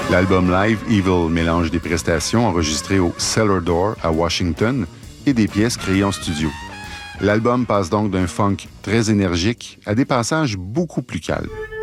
L'album live Evil mélange des prestations enregistrées au Cellar Door à Washington et des pièces créées en studio. L'album passe donc d'un funk très énergique à des passages beaucoup plus calmes.